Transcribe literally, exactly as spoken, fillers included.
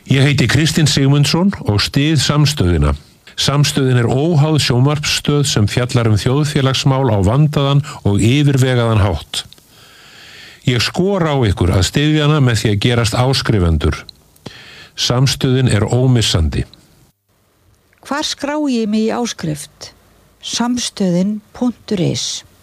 Ég heiti Kristinn Sigmundsson og styð Samstöðina. Samstöðin er óháð sjónvarpsstöð sem fjallar um þjóðfélagsmál á vandaðan og yfirvegaðan hátt. Ég skora á ykkur að styðja hana með því að gerast áskrifendur. Samstöðin er ómissandi. Hvar skrái ég mig í áskrift? samstöðin punktur is